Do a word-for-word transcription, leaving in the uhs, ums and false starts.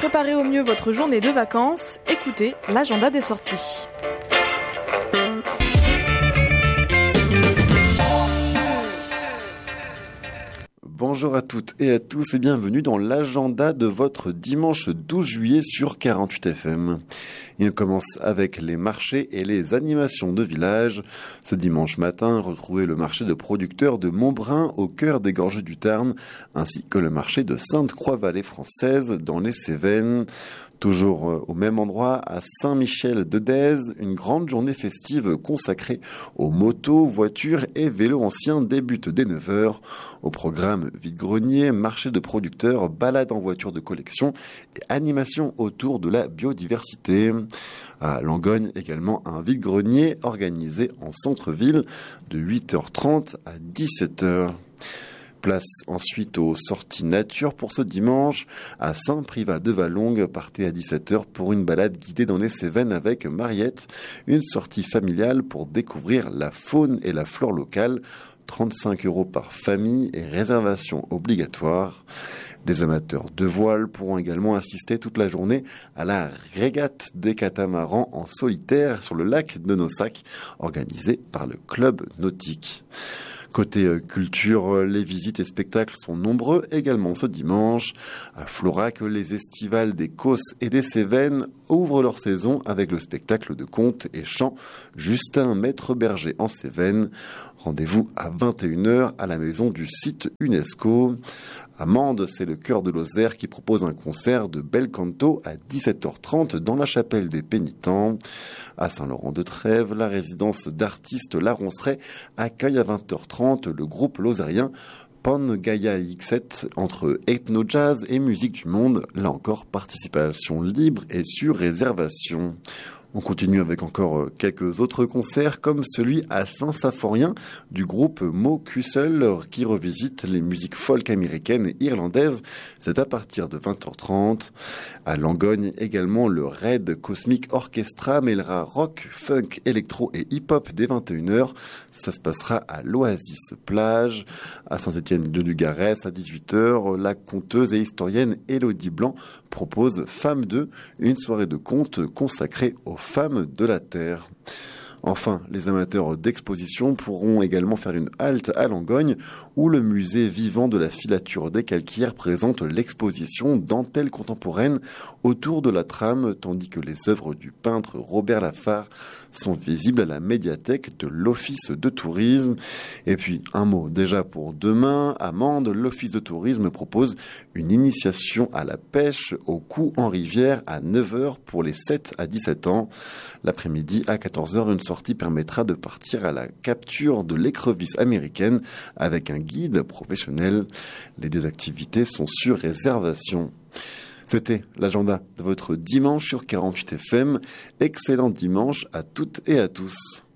préparer au mieux votre journée de vacances, écoutez l'agenda des sorties. Bonjour à toutes et à tous et bienvenue dans l'agenda de votre dimanche douze juillet sur quarante-huit F M. Il commence avec les marchés et les animations de village. Ce dimanche matin, retrouvez le marché de producteurs de Montbrun au cœur des Gorges du Tarn, ainsi que le marché de Sainte-Croix-Vallée française dans les Cévennes. Toujours au même endroit, à Saint-Michel-de-Dèze, une grande journée festive consacrée aux motos, voitures et vélos anciens débute dès neuf heures. Au programme vide-grenier, marché de producteurs, balade en voiture de collection et animation autour de la biodiversité. À Langogne, également un vide-grenier organisé en centre-ville de huit heures trente à dix-sept heures. Place ensuite aux sorties nature pour ce dimanche. À Saint-Privat-de-Vallongue, partez à dix-sept heures pour une balade guidée dans les Cévennes avec Mariette. Une sortie familiale pour découvrir la faune et la flore locale. trente-cinq euros par famille et réservation obligatoire. Les amateurs de voile pourront également assister toute la journée à la régate des catamarans en solitaire sur le lac de Nossac, organisée par le club nautique. Côté culture, les visites et spectacles sont nombreux également ce dimanche. À Florac, les estivales des Causses et des Cévennes ouvrent leur saison avec le spectacle de contes et chants Justin Maître Berger en Cévennes. Rendez-vous à vingt et une heures à la maison du site UNESCO. À Mende, c'est le Chœur de Lozère qui propose un concert de bel canto à dix-sept heures trente dans la chapelle des Pénitents. À Saint-Laurent-de-Trèves, la résidence d'artistes La Ronceraie accueille à vingt heures trente le groupe lozérien Pangaea X sept entre ethno-jazz et musique du monde. Là encore, participation libre et sur réservation. On continue avec encore quelques autres concerts comme celui à Saint-Symphorien du groupe Mo Cussel qui revisite les musiques folk américaines et irlandaises. C'est à partir de vingt heures trente. À Langogne également, le Red Cosmic Orchestra mêlera rock, funk, électro et hip-hop dès vingt et une heures. Ça se passera à l'Oasis Plage. À Saint-Étienne-de-Lugarès à dix-huit heures, la conteuse et historienne Élodie Blanc propose Femmes deux, une soirée de contes consacrée aux femmes de la Terre. Enfin, les amateurs d'exposition pourront également faire une halte à Langogne où le musée vivant de la filature des calcaires présente l'exposition Dentelle contemporaine autour de la trame, tandis que les œuvres du peintre Robert Lafargue sont visibles à la médiathèque de l'Office de tourisme. Et puis, un mot déjà pour demain. À Mende, l'Office de tourisme propose une initiation à la pêche au coup en rivière à neuf heures pour les sept à dix-sept ans. L'après-midi, à quatorze heures, une sortie permettra de partir à la capture de l'écrevisse américaine avec un guide professionnel. Les deux activités sont sur réservation. C'était l'agenda de votre dimanche sur quarante-huit F M. Excellent dimanche à toutes et à tous.